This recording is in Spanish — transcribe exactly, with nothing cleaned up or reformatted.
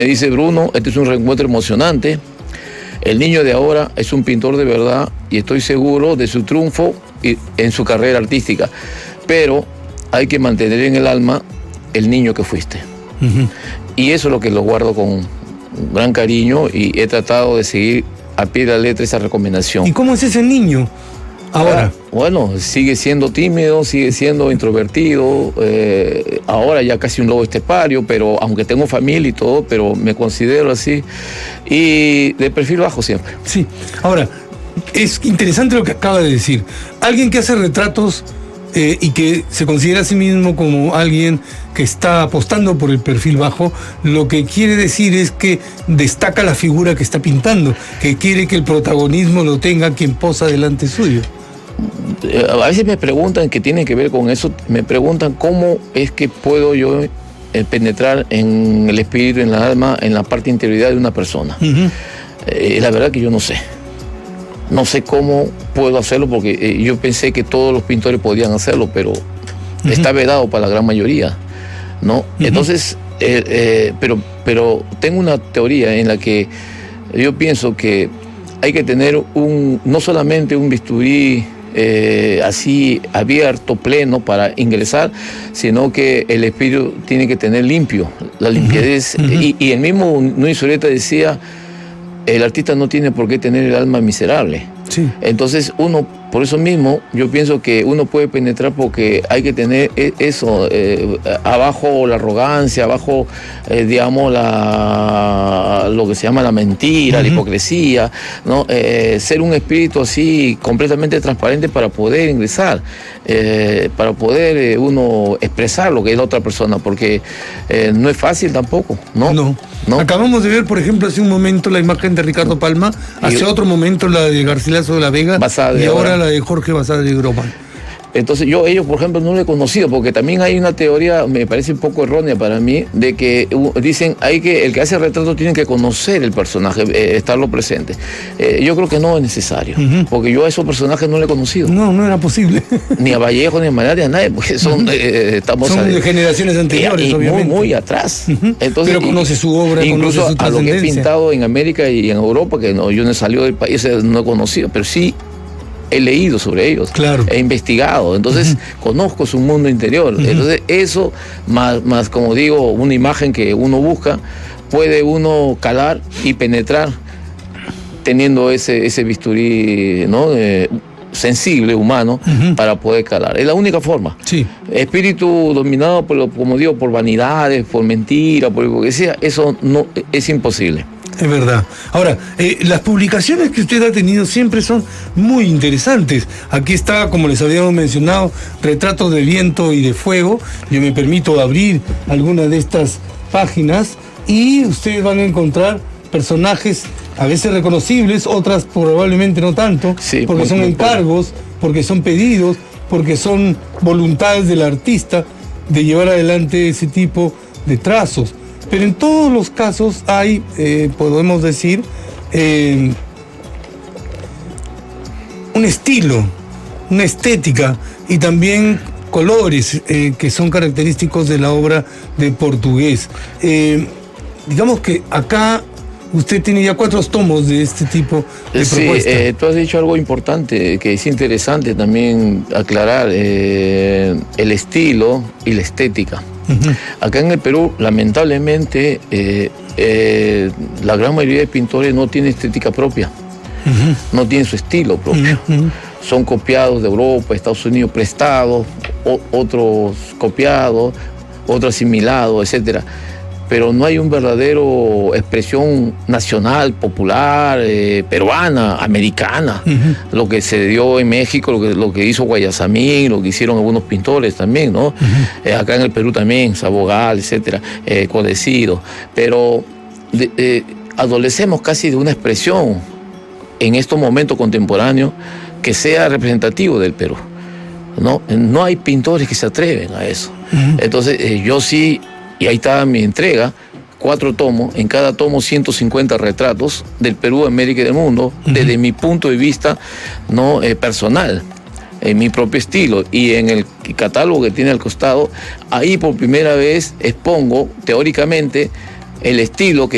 Me dice Bruno, este es un reencuentro emocionante. El niño de ahora es un pintor de verdad y estoy seguro de su triunfo en su carrera artística. Pero hay que mantener en el alma el niño que fuiste. Uh-huh. Y eso es lo que lo guardo con gran cariño y he tratado de seguir a pie de la letra esa recomendación. ¿Y cómo es ese niño ahora? Ah, bueno, sigue siendo tímido, sigue siendo introvertido, eh, ahora ya casi un lobo estepario, pero aunque tengo familia y todo, pero me considero así, y de perfil bajo siempre. Sí, ahora, es interesante lo que acaba de decir. Alguien que hace retratos eh, y que se considera a sí mismo como alguien que está apostando por el perfil bajo, lo que quiere decir es que destaca la figura que está pintando, que quiere que el protagonismo lo tenga quien posa delante suyo. A veces me preguntan, que tiene que ver con eso, me preguntan cómo es que puedo yo eh, penetrar en el espíritu, en la alma, en la parte interioridad de una persona. Uh-huh. eh, la verdad que yo no sé. No sé cómo puedo hacerlo porque eh, yo pensé que todos los pintores podían hacerlo, pero uh-huh. está vedado para la gran mayoría, ¿no? Uh-huh. Entonces, eh, eh, pero, pero tengo una teoría en la que yo pienso que hay que tener un, no solamente un bisturí eh, así abierto, pleno para ingresar, sino que el espíritu tiene que tener limpio, la limpieza. Uh-huh. y, y el mismo Núñez Ureta decía, el artista no tiene por qué tener el alma miserable. Sí. Entonces uno, por eso mismo, yo pienso que uno puede penetrar porque hay que tener eso, eh, abajo la arrogancia, abajo, eh, digamos, la, lo que se llama la mentira, uh-huh. la hipocresía, ¿no? Eh, ser un espíritu así completamente transparente para poder ingresar, eh, para poder eh, uno expresar lo que es la otra persona, porque eh, no es fácil tampoco, ¿no? No. ¿No? Acabamos de ver, por ejemplo, hace un momento la imagen de Ricardo Palma, hace y, otro momento la de Garcilaso de la Vega y ahora la de Jorge Basadre de Groman. Entonces yo ellos, por ejemplo, no lo he conocido, porque también hay una teoría, me parece un poco errónea para mí, de que uh, dicen hay que el que hace retrato tiene que conocer el personaje, eh, estarlo presente. Eh, yo creo que no es necesario, uh-huh. porque yo a esos personajes no lo he conocido. No, no era posible. Ni a Vallejo, ni a Manati, ni a nadie, porque son, uh-huh. eh, estamos son a, de generaciones anteriores, y, y obviamente. Muy, muy atrás. Uh-huh. Entonces, pero conoce su obra, incluso conoce su a lo que he pintado en América y en Europa, que no, yo no he salido del país, no he conocido, pero sí he leído sobre ellos, claro. he investigado, entonces uh-huh. conozco su mundo interior. Uh-huh. Entonces eso, más, más como digo, una imagen que uno busca, puede uno calar y penetrar teniendo ese, ese bisturí, ¿no? Eh, sensible, humano, uh-huh. para poder calar. Es la única forma. Sí. Espíritu dominado, por lo, como digo, por vanidades, por mentiras, por lo que sea, eso no es imposible. Es verdad. Ahora, eh, las publicaciones que usted ha tenido siempre son muy interesantes. Aquí está, como les habíamos mencionado, Retratos de Viento y de Fuego. Yo me permito abrir alguna de estas páginas y ustedes van a encontrar personajes a veces reconocibles, otras probablemente no tanto, sí, porque son encargos, porque son pedidos, porque son voluntades del artista de llevar adelante ese tipo de trazos. Pero en todos los casos hay, eh, podemos decir, eh, un estilo, una estética y también colores eh, que son característicos de la obra de Portugués. Eh, digamos que acá usted tiene ya cuatro tomos de este tipo de sí, propuesta. Eh, tú has dicho algo importante que es interesante también aclarar, eh, el estilo y la estética. Uh-huh. Acá en el Perú, lamentablemente, eh, eh, la gran mayoría de pintores no tiene estética propia, uh-huh. no tiene su estilo propio. Uh-huh. Son copiados de Europa, Estados Unidos, prestados, o, otros copiados, otros asimilados, etcétera. Pero no hay un verdadero expresión nacional, popular, eh, peruana, americana. Uh-huh. Lo que se dio en México, lo que, lo que hizo Guayasamín, lo que hicieron algunos pintores también, ¿no? Uh-huh. Eh, acá en el Perú también, Sabogal, etcétera, eh, Codecido. Pero de, eh, adolecemos casi de una expresión en estos momentos contemporáneos que sea representativo del Perú, ¿no? No hay pintores que se atreven a eso. Uh-huh. Entonces, eh, yo sí... Y ahí está mi entrega, cuatro tomos, en cada tomo ciento cincuenta retratos del Perú, América y del mundo, uh-huh. desde mi punto de vista no eh, personal, en mi propio estilo. Y en el catálogo que tiene al costado, ahí por primera vez expongo teóricamente el estilo que